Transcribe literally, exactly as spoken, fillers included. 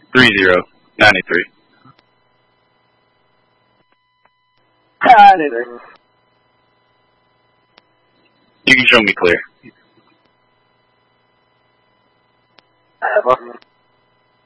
three zero ninety three. ninety-three. You can show me clear. Well,